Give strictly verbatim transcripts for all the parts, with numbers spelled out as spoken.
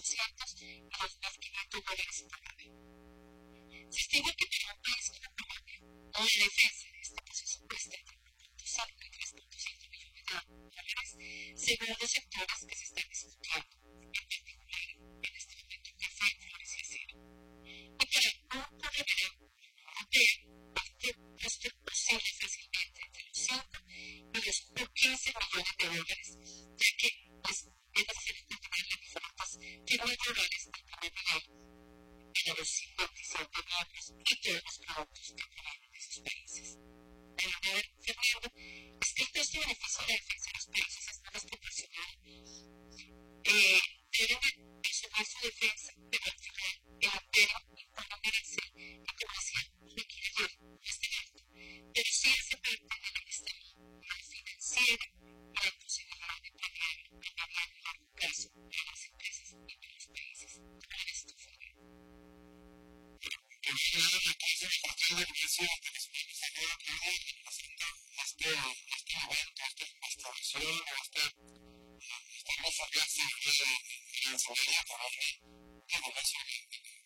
cuatrocientos y dos mil quinientos dólares por hora. Se estima que para un país como Colombia, la defensa de este proceso cuesta entre uno punto cinco y tres punto cinco millones de dólares, según los sectores que se están discutiendo, en particular en este momento café, flores y acero. Y para un corredor europeo, este costo es posible fácilmente entre los cinco y los quince millones de dólares, ya que es necesario cultivar las diferentes firmas rurales del primer nivel para los cincuenta y siete miembros y todos los productos que provienen de esos países. La verdad, Fernando, es que el costo-beneficio de la defensa de los países es no desproporcional. Eh, deben asumir su defensa, pero al final el imperio impone un arancel que, como decía, requiere de no es tan alto, pero sí hace parte de la estabilidad financiera y la posibilidad de planear a mediano y largo plazo para las empresas y para los países. ¿Cómo ves tú, Fernando? En realidad, la crisis de la crisis de Grecia, de que se me salió que haciendo este, este evento, esta instalación, esta, esta mesa casi de la enseñanza para mí, de comercio de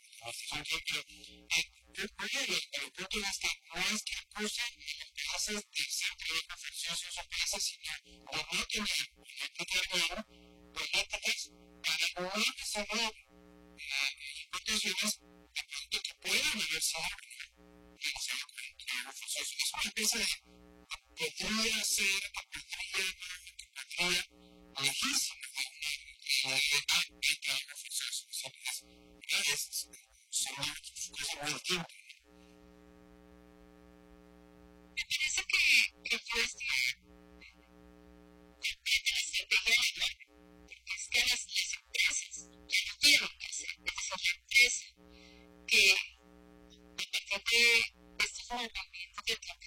pero oye, el punto de este no es que acuse empresas de ser trabajo forzoso a empresas, sino de no tener políticas de políticas para no desarrollar importaciones de pronto que pueden haber sido trabajo forzoso. Es una empresa que podría ser, que podría, que podría elegirse de trabajo forzoso. Es son cosas muy distintas. Me parece que, que yo estoy de la estrategia legal, porque es que las, las empresas ya no tienen que hacer, es decir, la empresa que a partir de estos movimientos de